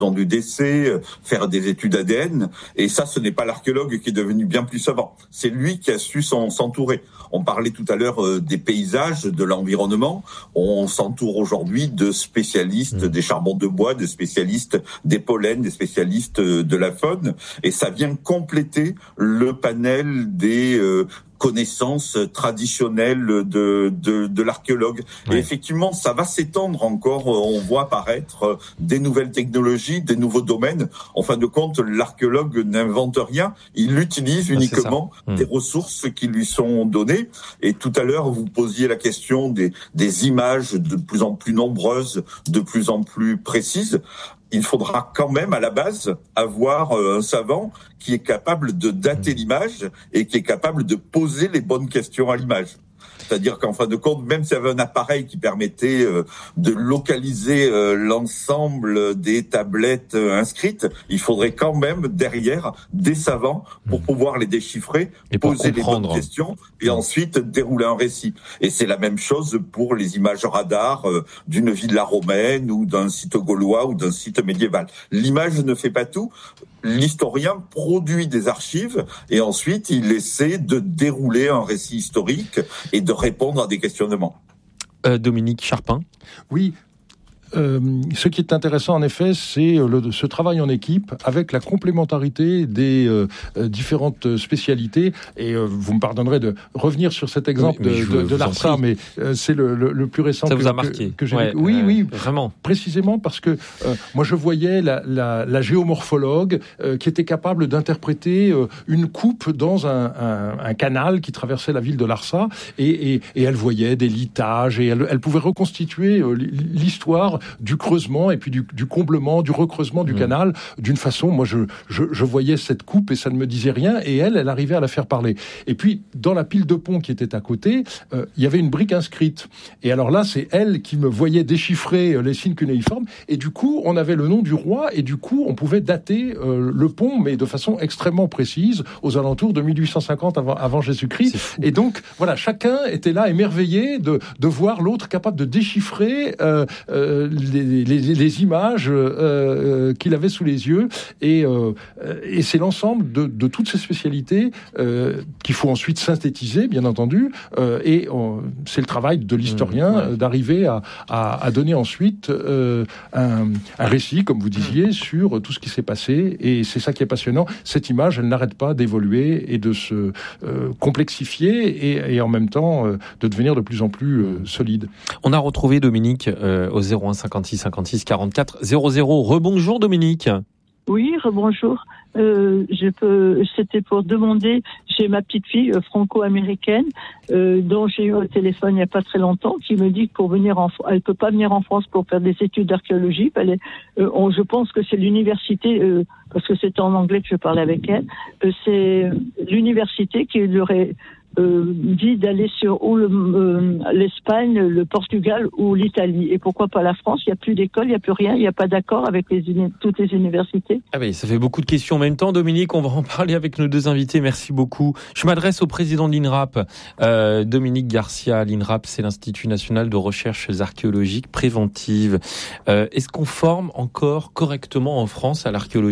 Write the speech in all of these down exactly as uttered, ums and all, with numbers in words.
du décès, faire des études A D N. Et ça, ce n'est pas l'archéologue qui est devenu bien plus savant. C'est lui qui a su s'en, s'entourer. On parlait tout à l'heure euh, des paysages, de l'environnement. On s'entoure aujourd'hui de spécialistes mmh. des charbons de bois, de spécialistes des pollens, des spécialistes de la faune. Et ça vient compléter le panel des euh, connaissances traditionnelles de, de, de l'archéologue. Ouais. Et effectivement, ça va s'étendre encore. On voit apparaître des nouvelles technologies, des nouveaux domaines. En fin de compte, l'archéologue n'invente rien. Il utilise uniquement ah, des mmh. ressources qui lui sont données. Et tout à l'heure, vous posiez la question des, des images de plus en plus nombreuses, de plus en plus précises. Il faudra quand même, à la base, avoir un savant qui est capable de dater l'image et qui est capable de poser les bonnes questions à l'image. C'est-à-dire qu'en fin de compte, même s'il y avait un appareil qui permettait euh, de localiser euh, l'ensemble des tablettes euh, inscrites, il faudrait quand même derrière des savants pour pouvoir les déchiffrer, et poser les bonnes questions et ensuite dérouler un récit. Et c'est la même chose pour les images radar euh, d'une villa romaine ou d'un site gaulois ou d'un site médiéval. L'image ne fait pas tout. L'historien produit des archives et ensuite il essaie de dérouler un récit historique et de répondre à des questionnements. Euh, Dominique Charpin. Oui. Euh, ce qui est intéressant en effet, c'est le, ce travail en équipe avec la complémentarité des euh, différentes spécialités. Et euh, vous me pardonnerez de revenir sur cet exemple oui, de, de, de l'ARSA, mais euh, c'est le, le, le plus récent. Ça que, vous a marqué que, que j'ai ouais, Oui, euh, oui, vraiment. Précisément parce que euh, moi je voyais la, la, la géomorphologue euh, qui était capable d'interpréter euh, une coupe dans un, un, un canal qui traversait la ville de Larsa, et, et, et elle voyait des litages et elle, elle pouvait reconstituer euh, l'histoire du creusement et puis du, du comblement, du recreusement du mmh. canal d'une façon, moi je, je, je voyais cette coupe et ça ne me disait rien, et elle, elle arrivait à la faire parler. Et puis dans la pile de pont qui était à côté, euh, il y avait une brique inscrite. Et alors là, c'est elle qui me voyait déchiffrer euh, les signes cunéiformes, et du coup, on avait le nom du roi, et du coup, on pouvait dater euh, le pont, mais de façon extrêmement précise, aux alentours de mille huit cent cinquante avant, avant Jésus-Christ. Et donc, voilà, chacun était là émerveillé de, de voir l'autre capable de déchiffrer euh, euh, les Les, les, les images euh, qu'il avait sous les yeux, et, euh, et c'est l'ensemble de, de toutes ces spécialités euh, qu'il faut ensuite synthétiser, bien entendu, euh, et on, c'est le travail de l'historien mmh, ouais. d'arriver à, à, à donner ensuite euh, un, un récit, comme vous disiez, mmh. sur tout ce qui s'est passé, et c'est ça qui est passionnant. Cette image, elle n'arrête pas d'évoluer et de se euh, complexifier, et, et en même temps euh, de devenir de plus en plus euh, solide. On a retrouvé Dominique euh, au zéro un cinquante-six cinquante-six quarante-quatre zéro zéro. Rebonjour Dominique. Oui, rebonjour. Euh, je peux, c'était pour demander, j'ai ma petite fille euh, franco-américaine euh, dont j'ai eu au téléphone il n'y a pas très longtemps, qui me dit que pour venir en, elle peut pas venir en France pour faire des études d'archéologie. Elle est, euh, on, je pense que c'est l'université, euh, parce que c'était en anglais que je parlais avec elle, euh, c'est l'université qui leur est Euh, dit d'aller sur ou le, euh, l'Espagne, le Portugal ou l'Italie. Et pourquoi pas la France? Il n'y a plus d'école, il n'y a plus rien, il n'y a pas d'accord avec les uni- toutes les universités. Ah oui, ça fait beaucoup de questions en même temps, Dominique. On va en parler avec nos deux invités. Merci beaucoup. Je m'adresse au président de l'INRAP, euh, Dominique Garcia. L'INRAP, c'est l'Institut national de recherches archéologiques préventives. Euh, est-ce qu'on forme encore correctement en France à l'archéologie ?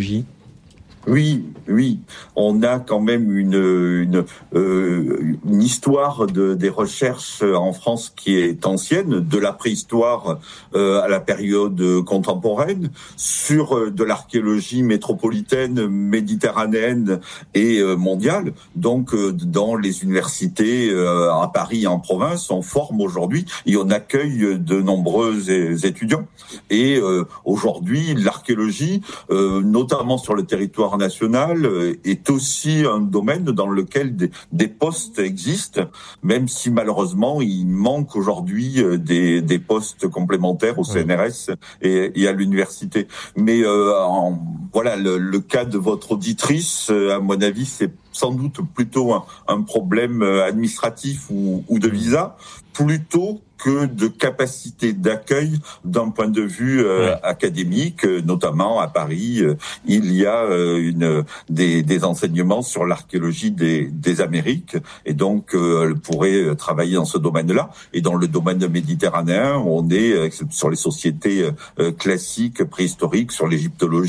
Oui, oui, on a quand même une une, euh, une histoire de des recherches en France qui est ancienne, de la préhistoire euh, à la période contemporaine, sur euh, de l'archéologie métropolitaine, méditerranéenne et euh, mondiale. Donc, euh, dans les universités euh, à Paris et en province, on forme aujourd'hui et on accueille de nombreux étudiants. Et euh, aujourd'hui, l'archéologie, euh, notamment sur le territoire national, est aussi un domaine dans lequel des, des postes existent, même si malheureusement il manque aujourd'hui des, des postes complémentaires au C N R S et, et à l'université. Mais euh, en, voilà, le, le cas de votre auditrice, à mon avis, c'est sans doute plutôt un, un problème administratif ou, ou de visa. plutôt que de capacité d'accueil d'un point de vue euh, ouais. académique, notamment à Paris, euh, il y a euh, une des, des enseignements sur l'archéologie des, des Amériques, et donc euh, elle pourrait travailler dans ce domaine-là. Et dans le domaine méditerranéen, on est euh, sur les sociétés euh, classiques, préhistoriques, sur l'égyptologie.